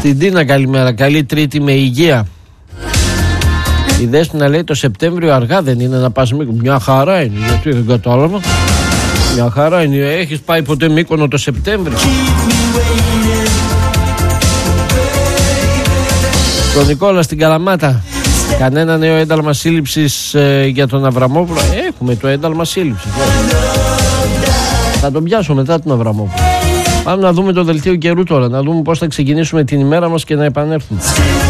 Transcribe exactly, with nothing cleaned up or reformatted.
Στην Τίνα καλημέρα, καλή Τρίτη με υγεία. Η Δέσποινα λέει το Σεπτέμβριο αργά δεν είναι να πας Μύκονο? Μια χαρά είναι, γιατί δεν κατάλαβα. Μια χαρά είναι, έχεις πάει ποτέ Μύκονο το Σεπτέμβριο? Τον Νικόλα στην Καλαμάτα, κανένα νέο ένταλμα σύλληψης ε, για τον Αβραμόπουλο? Έχουμε το ένταλμα σύλληψης. Θα τον πιάσω μετά τον Αβραμόπουλο. Πάμε να δούμε το δελτίο καιρού τώρα, να δούμε πώς θα ξεκινήσουμε την ημέρα μας και να επανέλθουμε.